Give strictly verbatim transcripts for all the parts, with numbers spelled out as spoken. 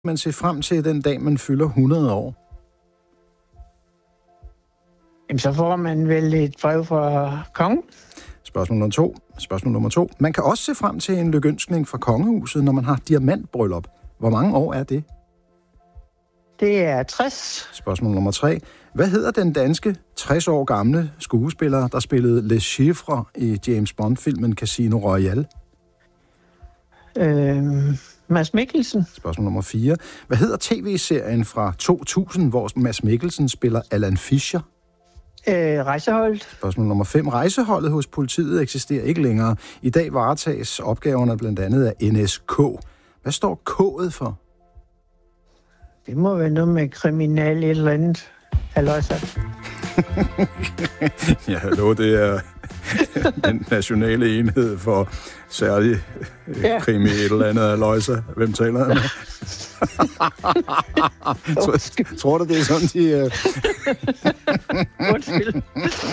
man ser frem til den dag, man fylder hundrede år? Jamen, så får man vel et brev fra kongen. Spørgsmål nummer to. Spørgsmål nummer to. Man kan også se frem til en lykønskning fra kongehuset, når man har diamantbryllup. Hvor mange år er det? Det er tres. Spørgsmål nummer tre. Hvad hedder den danske tres år gamle skuespiller, der spillede Le Chiffre i James Bond-filmen Casino Royale? Øhm, Mads Mikkelsen. Spørgsmål nummer fire. Hvad hedder tv-serien fra to tusind, hvor Mads Mikkelsen spiller Alan Fischer? Øh, rejseholdet. Spørgsmål nummer fem. Rejseholdet hos politiet eksisterer ikke længere. I dag varetages opgaverne blandt andet af N S K. Hvad står K'et for? Det må være noget med kriminal et eller andet. Halløjsa. Ja, hallo, det er den nationale enhed for særlig ja. krimi et eller andet halløjsa. Hvem taler jeg med? tror, tror du, det er sådan, de... Uh... Undskyld.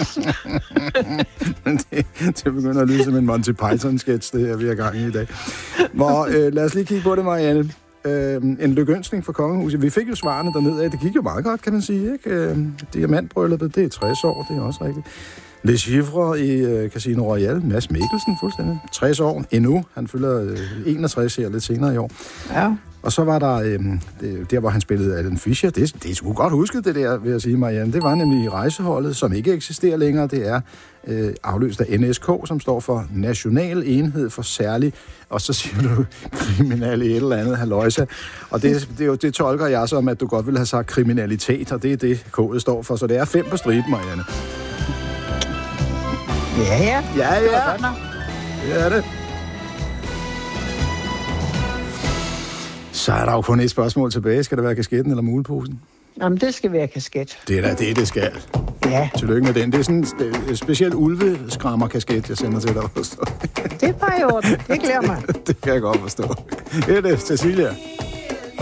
det, det begynder at lyde som en Monty Python-sketch, det her, vi er gang i i dag. Hvor, uh, lad os lige kigge på det, Marianne. Uh, en lykønskning for kongehuset. Vi fik jo svarene dernede. Det gik jo meget godt, kan man sige, ikke? Uh, diamantbrylluppet, det er tres år, det er også rigtigt. Le Chiffre i uh, Casino Royale. Mads Mikkelsen, fuldstændig. tres år endnu. Han fylder uh, enogtres her lidt senere i år. Ja. Og så var der, øh, det, der hvor han spillede Alan Fischer, det, det er sgu godt husket det der, vil jeg sige, Marianne. Det var nemlig i rejseholdet, som ikke eksisterer længere. Det er øh, afløst af N S K, som står for National Enhed for Særlig, og så siger du kriminal et eller andet halløjsa. Og det, det, det tolker jeg som, at du godt ville have sagt kriminalitet, og det er det, K'et står for. Så det er fem på striben, Marianne. Ja, ja. Ja, ja. Det er det. Så er der jo kun et spørgsmål tilbage. Skal det være kasketten eller muleposen? Jamen, det skal være kasket. Det er da det, det skal. Ja. Tillykke med den. Det er sådan en speciel ulveskrammer-kasket, jeg sender til dig. Det er bare i orden. Det glæder mig. Det kan jeg godt forstå. Det er det, Cecilia.